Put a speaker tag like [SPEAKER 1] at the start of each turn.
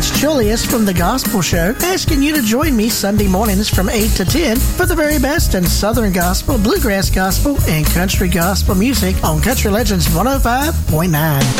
[SPEAKER 1] It's Julius from The Gospel Show, asking you to join me Sunday mornings from 8 to 10 for the very best in Southern Gospel, Bluegrass Gospel, and Country Gospel music on Country Legends 105.9.